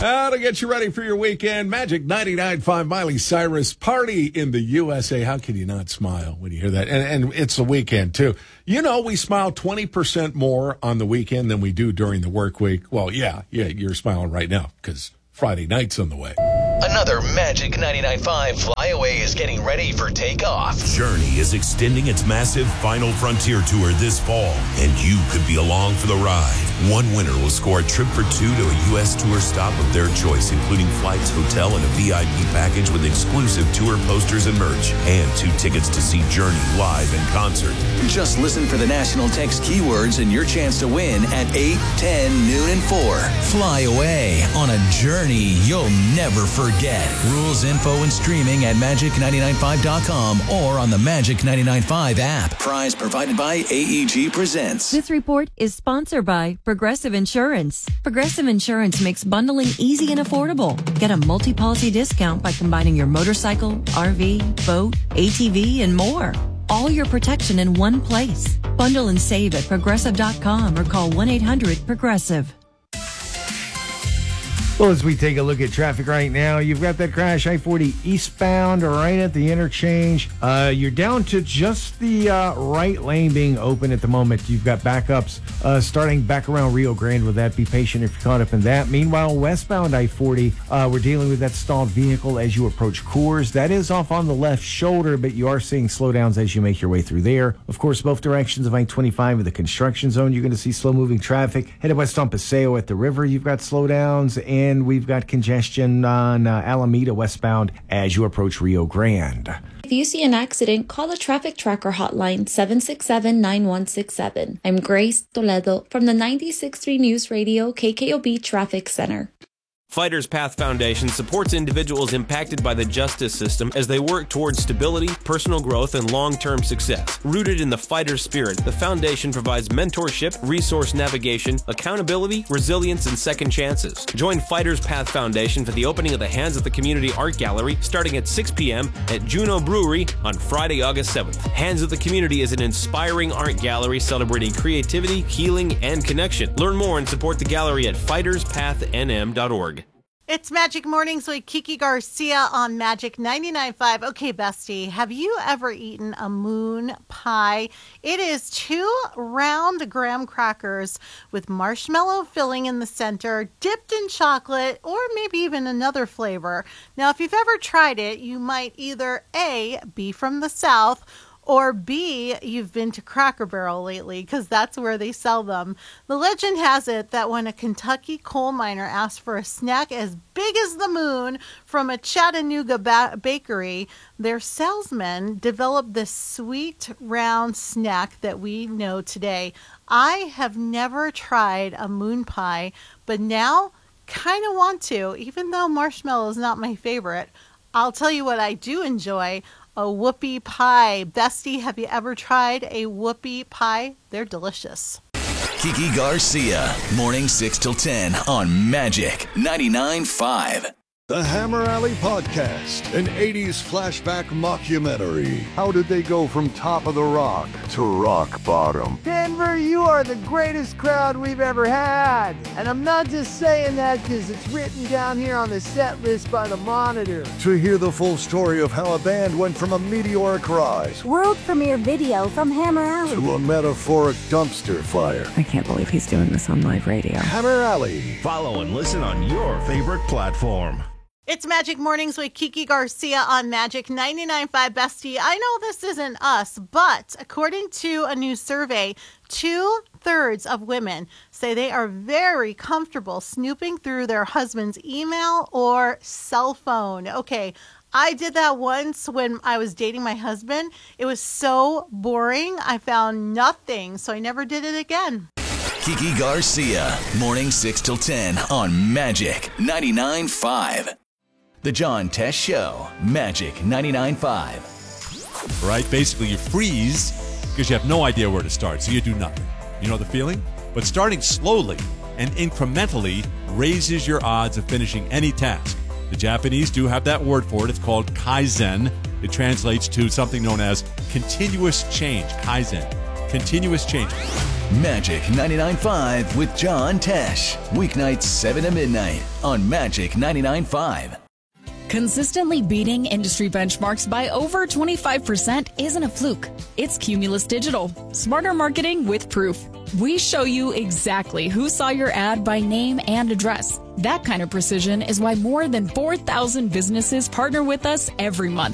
To get you ready for your weekend, Magic 99.5 Miley Cyrus Party in the USA. How can you not smile when you hear that? And it's the weekend, too. You know, we smile 20% more on the weekend than we do during the work week. Well, yeah, you're smiling right now because Friday night's on the way. Another Magic 99.5 flyaway is getting ready for takeoff. Journey is extending its massive Final Frontier tour this fall, and you could be along for the ride. One winner will score a trip for two to a U.S. tour stop of their choice, including flights, hotel, and a VIP package with exclusive tour posters and merch, and 2 tickets to see Journey live in concert. Just listen for the national text keywords and your chance to win at 8, 10, noon, and 4. Fly away on a journey you'll never forget. Rules, info, and streaming at magic995.com or on the Magic 99.5 app. Prize provided by AEG Presents. This report is sponsored by Progressive Insurance. Progressive Insurance makes bundling easy and affordable. Get a multi-policy discount by combining your motorcycle, RV, boat, ATV, and more. All your protection in one place. Bundle and save at progressive.com or call 1-800-PROGRESSIVE. Well, as we take a look at traffic right now, you've got that crash I-40 eastbound right at the interchange. You're down to just the right lane being open at the moment. You've got backups starting back around Rio Grande with that. Be patient if you're caught up in that. Meanwhile, westbound I-40, we're dealing with that stalled vehicle as you approach Coors. That is off on the left shoulder, but you are seeing slowdowns as you make your way through there. Of course, both directions of I-25 in the construction zone, you're going to see slow-moving traffic. Headed west on Paseo at the river, you've got slowdowns, and we've got congestion on Alameda westbound as you approach Rio Grande. If you see an accident, call the Traffic Tracker hotline 767-9167. I'm Grace Toledo from the 96.3 News Radio KKOB Traffic Center. Fighters Path Foundation supports individuals impacted by the justice system as they work towards stability, personal growth, and long-term success. Rooted in the fighter spirit, the foundation provides mentorship, resource navigation, accountability, resilience, and second chances. Join Fighters Path Foundation for the opening of the Hands of the Community Art Gallery starting at 6 p.m. at Juno Brewery on Friday, August 7th. Hands of the Community is an inspiring art gallery celebrating creativity, healing, and connection. Learn more and support the gallery at fighterspathnm.org. It's Magic Mornings with Kiki Garcia on Magic 99.5. Okay, bestie, have you ever eaten a moon pie? It is 2 round graham crackers with marshmallow filling in the center, dipped in chocolate, or maybe even another flavor. Now, if you've ever tried it, you might either A, be from the South, or B, you've been to Cracker Barrel lately, because that's where they sell them. The legend has it that when a Kentucky coal miner asked for a snack as big as the moon from a Chattanooga bakery, their salesman developed this sweet, round snack that we know today. I have never tried a moon pie, but now kind of want to, even though marshmallow is not my favorite. I'll tell you what I do enjoy. A whoopie pie. Bestie, have you ever tried a whoopie pie? They're delicious. Kiki Garcia, morning 6 till 10 on Magic 99.5. The Hammer Alley Podcast, an 80s flashback mockumentary. How did they go from top of the rock to rock bottom? Denver, you are the greatest crowd we've ever had. And I'm not just saying that because it's written down here on the set list by the Monitor. To hear the full story of how a band went from a meteoric rise, world premiere video from Hammer Alley, to a metaphoric dumpster fire. I can't believe he's doing this on live radio. Hammer Alley. Follow and listen on your favorite platform. It's Magic Mornings with Kiki Garcia on Magic 99.5. Bestie, I know this isn't us, but according to a new survey, 2/3 of women say they are very comfortable snooping through their husband's email or cell phone. Okay, I did that once when I was dating my husband. It was so boring. I found nothing, so I never did it again. Kiki Garcia, morning 6 till 10 on Magic 99.5. The John Tesh Show, Magic 99.5. Right? Basically, you freeze because you have no idea where to start, so you do nothing. You know the feeling? But starting slowly and incrementally raises your odds of finishing any task. The Japanese do have that word for it. It's called Kaizen. It translates to something known as continuous change, Kaizen. continuous change. Magic 99.5 with John Tesh. Weeknights 7 to midnight on Magic 99.5. Consistently beating industry benchmarks by over 25% isn't a fluke. It's Cumulus Digital. Smarter marketing with proof. We show you exactly who saw your ad by name and address. That kind of precision is why more than 4,000 businesses partner with us every month.